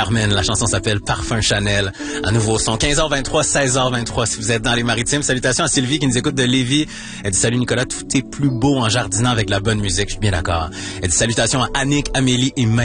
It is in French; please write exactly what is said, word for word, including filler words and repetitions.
Carmen. La chanson s'appelle Parfum Chanel. Un nouveau son. quinze heures vingt-trois, seize heures vingt-trois si vous êtes dans les Maritimes. Salutations à Sylvie qui nous écoute de Lévis. Elle dit salut Nicolas, tout est plus beau en jardinant avec la bonne musique. Je suis bien d'accord. Elle dit salutations à Annick, Amélie et Maï.